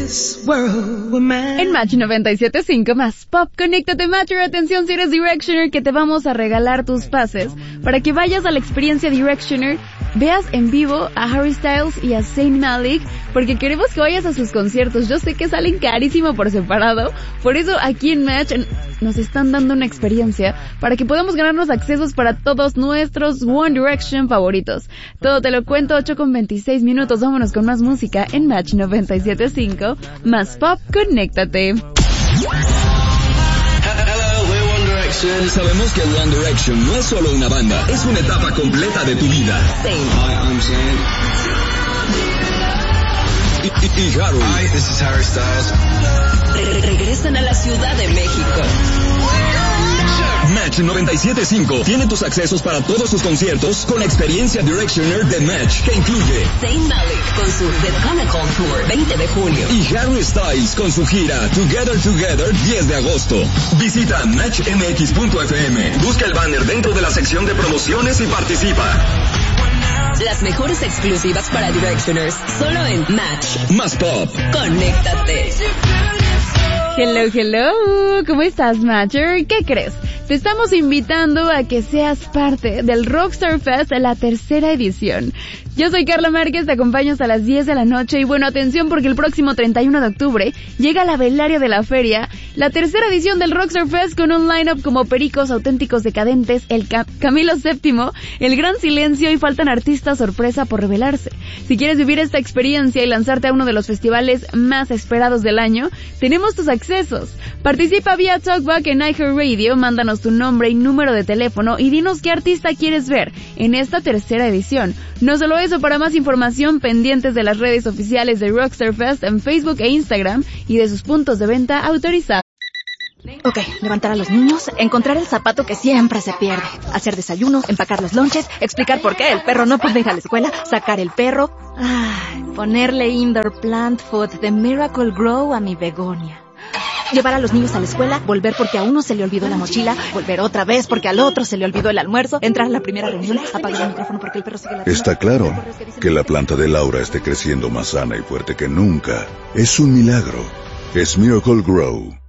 En Match 97.5 más Pop, conéctate Matcher. Atención si eres Directioner, que te vamos a regalar tus pases para que vayas a la experiencia Directioner, veas en vivo a Harry Styles y a Zayn Malik, porque queremos que vayas a sus conciertos. Yo sé que salen carísimo por separado, por eso aquí en Match nos están dando una experiencia para que podamos ganarnos accesos para todos nuestros One Direction favoritos. Todo te lo cuento, 8:26. Vámonos con más música en Match 97.5 más Pop, conéctate. Sabemos que One Direction no es solo una banda, es una etapa completa de tu vida. Hi, I'm Zayn. Y Harry. Hi, this is Harry Styles. Regresan a la Ciudad de México. Match 97.5 tiene tus accesos para todos sus conciertos con la experiencia Directioner de Match, que incluye Zayn Malik con su The Comic-Con Tour 20 de junio y Harry Styles con su gira Together 10 de agosto. Visita matchmx.fm, busca el banner dentro de la sección de promociones y participa. Las mejores exclusivas para Directioners, solo en Match Más Pop. Conéctate. Hello, ¿cómo estás, Matcher? ¿Qué crees? Te estamos invitando a que seas parte del Rockstar Fest, la tercera edición. Yo soy Carla Márquez, te acompaño hasta las 10 de la noche y bueno, atención porque el próximo 31 de octubre llega la velaria de la feria, la tercera edición del Rockstar Fest con un line-up como Pericos, Auténticos Decadentes, el Camilo VII, El Gran Silencio y faltan artistas sorpresa por revelarse. Si quieres vivir esta experiencia y lanzarte a uno de los festivales más esperados del año, tenemos tus accesos. Participa vía Talkback en iHeartRadio, mándanos tu nombre y número de teléfono y dinos qué artista quieres ver en esta tercera edición. No solo eso, para más información, pendientes de las redes oficiales de Rockstar Fest en Facebook e Instagram y de sus puntos de venta autorizados. Ok, levantar a los niños, encontrar el zapato que siempre se pierde, hacer desayuno, empacar los lonches, explicar por qué el perro no puede ir a la escuela, sacar el perro, ponerle indoor plant food de Miracle Grow a mi begonia. Llevar a los niños a la escuela, volver porque a uno se le olvidó la mochila, volver otra vez porque al otro se le olvidó el almuerzo, entrar a la primera reunión, apagar el micrófono porque el perro sigue ladrando. Está claro que la planta de Laura esté creciendo más sana y fuerte que nunca. Es un milagro. Es Miracle Grow.